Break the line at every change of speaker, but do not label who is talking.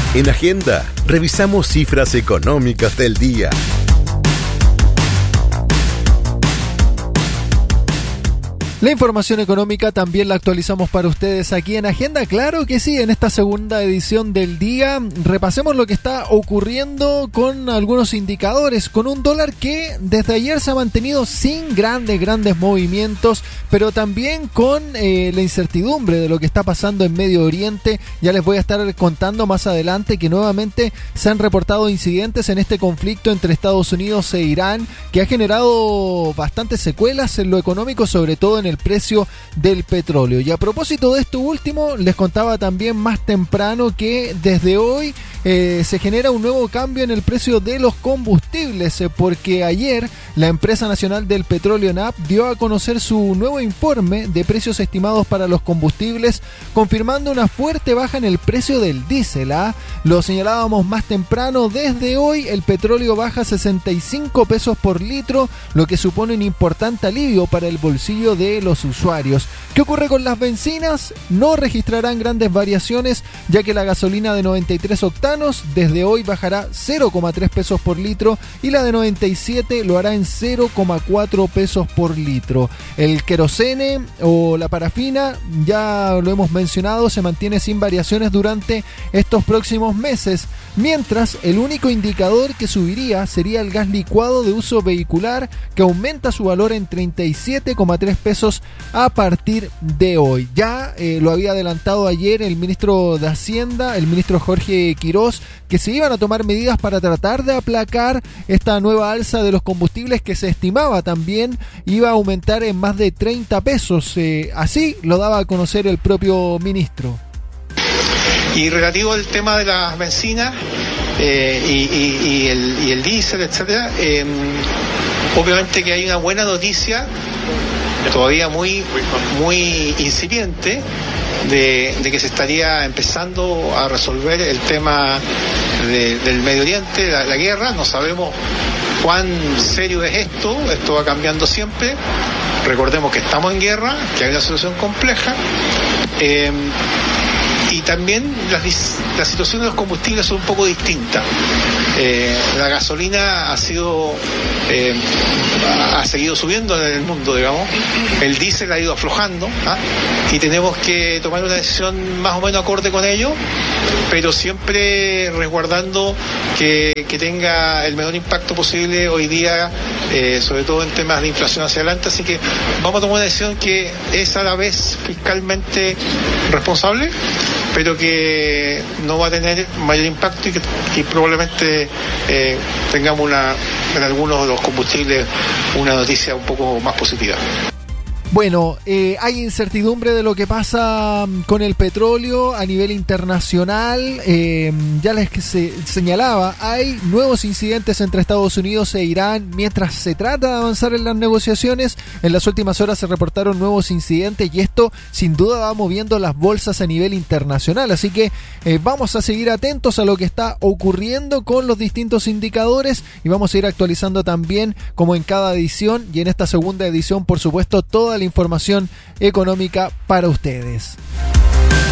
En Agenda, revisamos cifras económicas del día.
La información económica también la actualizamos para ustedes aquí en Agenda. Claro que sí, en esta segunda edición del día repasemos lo que está ocurriendo con algunos indicadores, con un dólar que desde ayer se ha mantenido sin grandes movimientos, pero también con la incertidumbre de lo que está pasando en Medio Oriente. Ya les voy a estar contando más adelante que nuevamente se han reportado incidentes en este conflicto entre Estados Unidos e Irán, que ha generado bastantes secuelas en lo económico, sobre todo en el precio del petróleo. Y a propósito de esto último, les contaba también más temprano que desde hoy se genera un nuevo cambio en el precio de los combustibles, porque ayer la empresa nacional del petróleo NAP dio a conocer su nuevo informe de precios estimados para los combustibles, confirmando una fuerte baja en el precio del diésel. Lo señalábamos más temprano, desde hoy el petróleo baja 65 pesos por litro, lo que supone un importante alivio para el bolsillo de los usuarios. ¿Qué ocurre con las bencinas? No registrarán grandes variaciones, ya que la gasolina de 93 octanos desde hoy bajará 0,3 pesos por litro y la de 97 lo hará en 0,4 pesos por litro. El querosene o la parafina, ya lo hemos mencionado, se mantiene sin variaciones durante estos próximos meses, mientras el único indicador que subiría sería el gas licuado de uso vehicular, que aumenta su valor en 37,3 pesos a partir de hoy. Ya lo había adelantado ayer el ministro de Hacienda, el ministro Jorge Quirós, que se iban a tomar medidas para tratar de aplacar esta nueva alza de los combustibles, que se estimaba también iba a aumentar en más de 30 pesos. Así lo daba a conocer el propio ministro.
Y relativo al tema de las bencinas y el diésel, etcétera, obviamente que hay una buena noticia, todavía muy incipiente, de que se estaría empezando a resolver el tema del Medio Oriente, la guerra. No sabemos cuán serio es esto va cambiando siempre. Recordemos que estamos en guerra, que hay una situación compleja. Y también la situación de los combustibles es un poco distinta. La gasolina ha seguido subiendo en el mundo, digamos. El diésel ha ido aflojando, y tenemos que tomar una decisión más o menos acorde con ello, pero siempre resguardando que tenga el menor impacto posible hoy día, sobre todo en temas de inflación hacia adelante. Así que vamos a tomar una decisión que es a la vez fiscalmente responsable, pero que no va a tener mayor impacto y probablemente tengamos en algunos de los combustibles una noticia un poco más positiva.
Bueno, hay incertidumbre de lo que pasa con el petróleo a nivel internacional. Ya les señalaba, hay nuevos incidentes entre Estados Unidos e Irán mientras se trata de avanzar en las negociaciones. En las últimas horas se reportaron nuevos incidentes y esto sin duda va moviendo las bolsas a nivel internacional. Así que vamos a seguir atentos a lo que está ocurriendo con los distintos indicadores y vamos a ir actualizando también, como en cada edición y en esta segunda edición, por supuesto, toda la información económica para ustedes.